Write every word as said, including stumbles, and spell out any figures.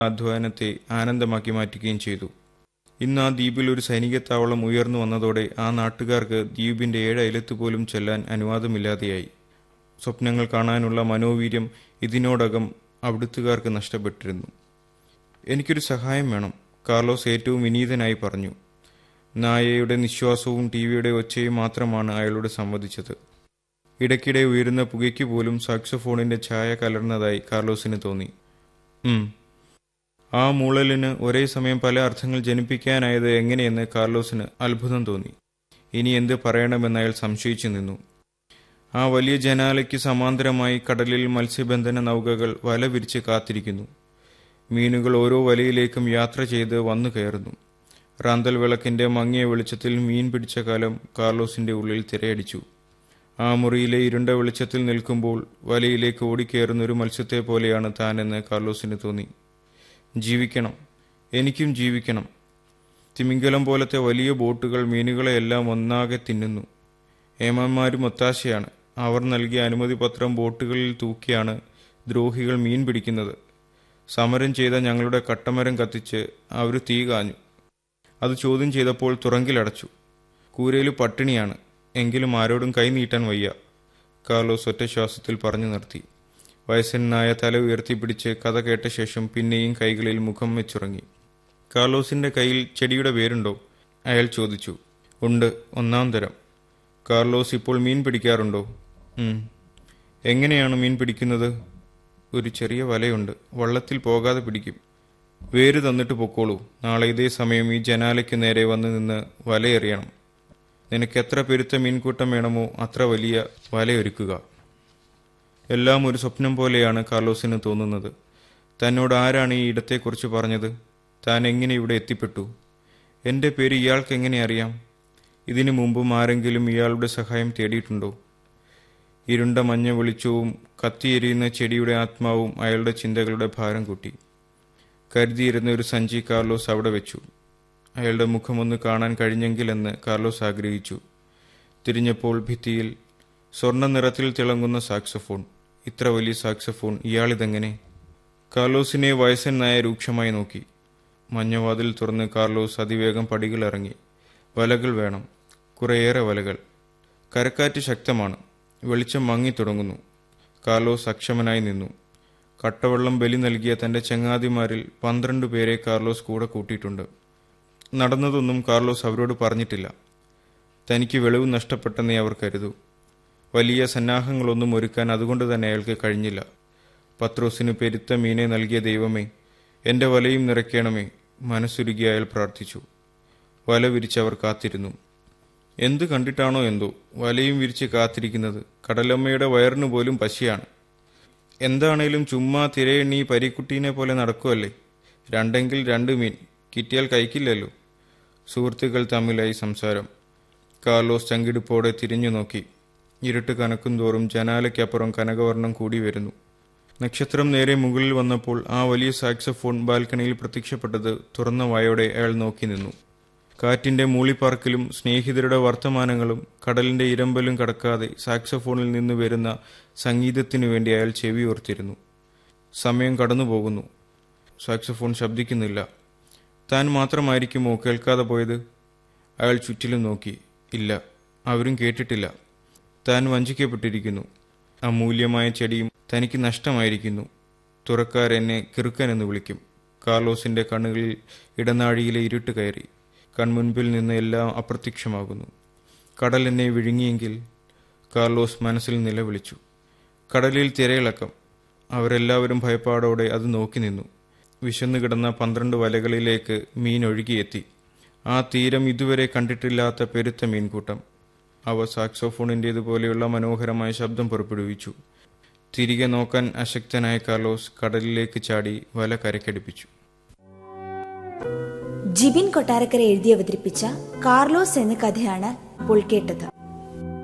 അധ്വാനത്തെ ആനന്ദമാക്കി മാറ്റുകയും ചെയ്തു. ഇന്ന് ആ ദ്വീപിൽ ഒരു സൈനിക താവളം ഉയർന്നു വന്നതോടെ ആ നാട്ടുകാർക്ക് ദ്വീപിന്റെ ഏഴ് അയലത്ത് പോലും ചെല്ലാൻ അനുവാദമില്ലാതെയായി. സ്വപ്നങ്ങൾ കാണാനുള്ള മനോവീര്യം ഇതിനോടകം അവിടുത്തുകാർക്ക് നഷ്ടപ്പെട്ടിരുന്നു. എനിക്കൊരു സഹായം വേണം, കാർലോസ് ഏറ്റവും വിനീതനായി പറഞ്ഞു. നായയുടെ നിശ്വാസവും ടി വിയുടെ ഒച്ചയും മാത്രമാണ് അയാളോട് സംവദിച്ചത്. ഇടയ്ക്കിടെ ഉയരുന്ന പുകയ്ക്ക് പോലും സാക്സോഫോണിന്റെ ഛായ കലർന്നതായി കാർലോസിന് തോന്നി. ഉം ആ മൂളലിന് ഒരേ സമയം പല അർത്ഥങ്ങൾ ജനിപ്പിക്കാനായത് എങ്ങനെയെന്ന് കാർലോസിന് അത്ഭുതം തോന്നി. ഇനി എന്ത് പറയണമെന്ന് അയാൾ സംശയിച്ചു നിന്നു. ആ വലിയ ജനാലയ്ക്ക് സമാന്തരമായി കടലിൽ മത്സ്യബന്ധന നൗകകൾ വല വിരിച്ച് കാത്തിരിക്കുന്നു. മീനുകൾ ഓരോ വലയിലേക്കും യാത്ര ചെയ്ത് വന്നു കയറുന്നു. റാന്തൽ വിളക്കിന്റെ മങ്ങിയ വെളിച്ചത്തിൽ മീൻ പിടിച്ച കാലം കാർലോസിന്റെ ഉള്ളിൽ തിരയടിച്ചു. ആ മുറിയിലെ ഇരുണ്ട വെളിച്ചത്തിൽ നിൽക്കുമ്പോൾ വലയിലേക്ക് ഓടിക്കയറുന്ന ഒരു മത്സ്യത്തെ പോലെയാണ് താനെന്ന് കാർലോസിന് തോന്നി. ജീവിക്കണം, എനിക്കും ജീവിക്കണം. തിമിംഗലം പോലത്തെ വലിയ ബോട്ടുകൾ മീനുകളെയെല്ലാം ഒന്നാകെ തിന്നുന്നു. ഏമാന്മാരും ഒത്താശയാണ്. അവർ നൽകിയ അനുമതി പത്രം ബോട്ടുകളിൽ തൂക്കിയാണ് ദ്രോഹികൾ മീൻ പിടിക്കുന്നത്. സമരം ചെയ്ത ഞങ്ങളുടെ കട്ടമരം കത്തിച്ച് അവർ തീ കാഞ്ഞു. അത് ചോദ്യം ചെയ്തപ്പോൾ തുറങ്കിലടച്ചു. കൂരയിൽ പട്ടിണിയാണ്, എങ്കിലും ആരോടും കൈ നീട്ടാൻ വയ്യ. കാർലോസ് ഒറ്റ ശ്വാസത്തിൽ പറഞ്ഞു നിർത്തി. വയസ്സനായ തല ഉയർത്തിപ്പിടിച്ച് കഥ കേട്ട ശേഷം പിന്നെയും കൈകളിൽ മുഖം വെച്ചുറങ്ങി. കാർലോസിന്റെ കയ്യിൽ ചെടിയുടെ വേരുണ്ടോ? അയാൾ ചോദിച്ചു. ഉണ്ട്, ഒന്നാം തരം. കാർലോസ് ഇപ്പോൾ മീൻ പിടിക്കാറുണ്ടോ? ഉം എങ്ങനെയാണ് മീൻ പിടിക്കുന്നത്? ഒരു ചെറിയ വലയുണ്ട്, വള്ളത്തിൽ പോകാതെ പിടിക്കും. വേര് തന്നിട്ട് പൊക്കോളൂ. നാളെ ഇതേ സമയം ഈ ജനാലയ്ക്ക് നേരെ വന്ന് നിന്ന് വലയെറിയണം. നിനക്ക് എത്ര പെരുത്ത മീൻകൂട്ടം വേണമോ അത്ര വലിയ വലയൊരുക്കുക. എല്ലാം ഒരു സ്വപ്നം പോലെയാണ് കാർലോസിന് തോന്നുന്നത്. തന്നോട് ആരാണ് ഈ ഇടത്തെക്കുറിച്ച് പറഞ്ഞത്? താൻ എങ്ങനെ ഇവിടെ എത്തിപ്പെട്ടു? എൻ്റെ പേര് ഇയാൾക്ക് എങ്ങനെ അറിയാം? ഇതിനു മുമ്പും ആരെങ്കിലും ഇയാളുടെ സഹായം തേടിയിട്ടുണ്ടോ? ഇരുണ്ട മഞ്ഞ വെളിച്ചവും കത്തിയെരിയുന്ന ചെടിയുടെ ആത്മാവും അയാളുടെ ചിന്തകളുടെ ഭാരം കൂട്ടി. കരുതിയിരുന്ന ഒരു സഞ്ചി കാർലോസ് അവിടെ വെച്ചു. അയാളുടെ മുഖമൊന്ന് കാണാൻ കഴിഞ്ഞെങ്കിലെന്ന് കാർലോസ് ആഗ്രഹിച്ചു. തിരിഞ്ഞപ്പോൾ ഭിത്തിയിൽ സ്വർണ്ണ നിറത്തിൽ തിളങ്ങുന്ന സാക്സഫോൺ. ഇത്ര വലിയ സാക്സഫോൺ ഇയാളിതെങ്ങനെ? കാർലോസിനെ വയസ്സനായ രൂക്ഷമായി നോക്കി. മഞ്ഞവാതിൽ തുറന്ന് കാർലോസ് അതിവേഗം പടികളിറങ്ങി. വലകൾ വേണം, കുറേയേറെ വലകൾ. കരക്കാറ്റ് ശക്തമാണ്. വെളിച്ചം മങ്ങിത്തുടങ്ങുന്നു. കാർലോസ് അക്ഷമനായി നിന്നു. കട്ടവെള്ളം ബലി നൽകിയ തന്റെ ചങ്ങാതിമാരിൽ പന്ത്രണ്ട് പേരെ കാർലോസ് കൂടെ കൂട്ടിയിട്ടുണ്ട്. നടന്നതൊന്നും കാർലോസ് അവരോട് പറഞ്ഞിട്ടില്ല. തനിക്ക് വെളിവ് നഷ്ടപ്പെട്ടെന്നേ അവർ കരുതൂ. വലിയ സന്നാഹങ്ങളൊന്നും ഒരുക്കാൻ അതുകൊണ്ട് തന്നെ അയാൾക്ക് കഴിഞ്ഞില്ല. പത്രോസിന് പെരുത്ത മീനെ നൽകിയ ദൈവമേ, എന്റെ വലയും നിറയ്ക്കണമേ. മനസ്സുരുകി അയാൾ പ്രാർത്ഥിച്ചു. വല വിരിച്ചവർ കാത്തിരുന്നു. എന്ത് കണ്ടിട്ടാണോ എന്തോ വലയും വിരിച്ച് കാത്തിരിക്കുന്നത്. കടലമ്മയുടെ വയറിന് പോലും പശിയാണ്. എന്താണേലും ചുമ്മാ തിരയെണ്ണി പരിക്കുട്ടീനെ പോലെ നടക്കുമല്ലേ. രണ്ടെങ്കിൽ രണ്ട് മീൻ കിട്ടിയാൽ കഴിക്കില്ലല്ലോ. സുഹൃത്തുക്കൾ തമ്മിലായി സംസാരം. കാർലോസ് ചങ്കിടിപ്പോടെ തിരിഞ്ഞു നോക്കി. ഇരുട്ട് കനക്കും തോറും ജനാലയ്ക്കപ്പുറം കനകവർണ്ണം കൂടി വരുന്നു. നക്ഷത്രം നേരെ മുകളിൽ വന്നപ്പോൾ ആ വലിയ സാക്സഫോൺ ബാൽക്കണിയിൽ പ്രത്യക്ഷപ്പെട്ടത് തുറന്ന വായോടെ അയാൾ നോക്കി നിന്നു. കാറ്റിന്റെ മൂളിപ്പാർക്കലും സ്നേഹിതരുടെ വർത്തമാനങ്ങളും കടലിന്റെ ഇരമ്പലും കടക്കാതെ സാക്സഫോണിൽ നിന്ന് വരുന്ന സംഗീതത്തിനു വേണ്ടി അയാൾ ചെവി ഓർത്തിരുന്നു. സമയം കടന്നുപോകുന്നു. സാക്സഫോൺ ശബ്ദിക്കുന്നില്ല. താൻ മാത്രമായിരിക്കുമോ കേൾക്കാതെ പോയത്? അയാൾ ചുറ്റിലും നോക്കി. ഇല്ല, അവരും കേട്ടിട്ടില്ല. താൻ വഞ്ചിക്കപ്പെട്ടിരിക്കുന്നു. അമൂല്യമായ ചെടിയും തനിക്ക് നഷ്ടമായിരിക്കുന്നു. തുറക്കാരെന്നെ കിറുക്കനെന്ന് വിളിക്കും. കാർലോസിന്റെ കണ്ണുകളിൽ ഇടനാഴിയിലെ ഇരുട്ട് കയറി. കൺമുൻപിൽ നിന്ന് എല്ലാം അപ്രത്യക്ഷമാകുന്നു. കടൽ എന്നെ വിഴുങ്ങിയെങ്കിൽ? കാർലോസ് മനസ്സിൽ നിലവിളിച്ചു. കടലിൽ തിരയിളക്കം. അവരെല്ലാവരും ഭയപ്പാടോടെ അത് നോക്കി നിന്നു. വിശന്നു കിടന്ന പന്ത്രണ്ട് വലകളിലേക്ക് മീൻ ഒഴുകിയെത്തി. ആ തീരം ഇതുവരെ കണ്ടിട്ടില്ലാത്ത പെരുത്ത മീൻകൂട്ടം. അവ സാക്സോഫോണിൻ്റേതുപോലെയുള്ള മനോഹരമായ ശബ്ദം പുറപ്പെടുവിച്ചു. തിരികെ നോക്കാൻ അശക്തനായ കാർലോസ് കടലിലേക്ക് ചാടി വല കരക്കടിപ്പിച്ചു. ജിബിൻ കൊട്ടാരക്കര എഴുതി അവതരിപ്പിച്ച കാർലോസ് എന്ന കഥയാണ് ഇപ്പോൾ കേട്ടത്.